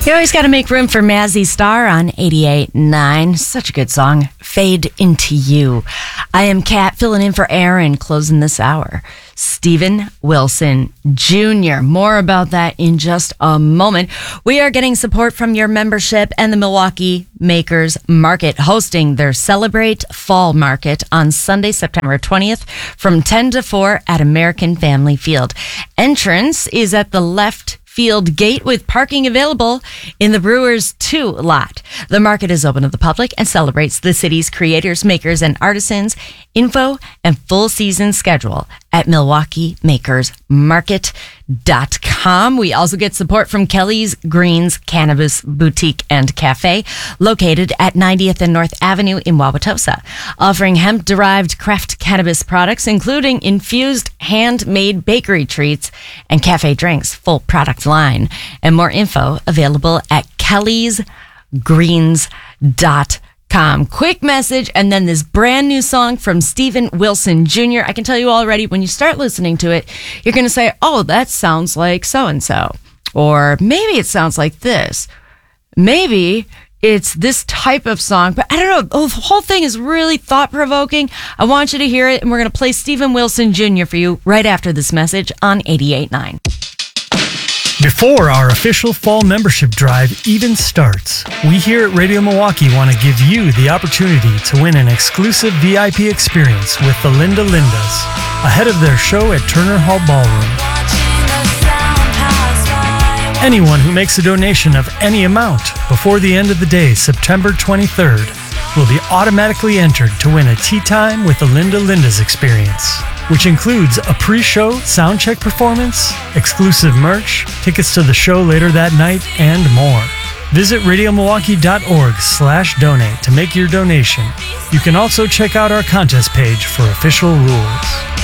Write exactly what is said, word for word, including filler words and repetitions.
You always got to make room for Mazzy Star on eighty-eight point nine. Such a good song. Fade Into You. I am Kat, filling in for Aaron, closing this hour. Steven Wilson Junior More about that in just a moment. We are getting support from your membership and the Milwaukee Makers Market, hosting their Celebrate Fall Market on Sunday, September twentieth from ten to four at American Family Field. Entrance is at the left field gate with parking available in the Brewers two lot. The market is open to the public and celebrates the city's creators, makers, and artisans. Info and full season schedule at milwaukee makers market dot com. We also get support from Kelly's Greens Cannabis Boutique and Cafe, located at ninetieth and North Avenue in Wauwatosa, offering hemp-derived craft cannabis products, including infused handmade bakery treats and cafe drinks, full product line. And more info available at kellys greens dot com. Quick message, and then this brand new song from Steven Wilson Junior I can tell you already, when you start listening to it, you're going to say, oh, that sounds like so-and-so. Or maybe it sounds like this. Maybe it's this type of song, but I don't know. The whole thing is really thought-provoking. I want you to hear it, and we're going to play Steven Wilson Junior for you right after this message on eighty-eight point nine. Before our official fall membership drive even starts, we here at Radio Milwaukee want to give you the opportunity to win an exclusive V I P experience with the Linda Lindas ahead of their show at Turner Hall Ballroom. Anyone who makes a donation of any amount before the end of the day, September twenty-third, will be automatically entered to win a tea time with the Linda Lindas experience, which includes a pre-show soundcheck performance, exclusive merch, tickets to the show later that night, and more. Visit radiomilwaukee.org slash donate to make your donation. You can also check out our contest page for official rules.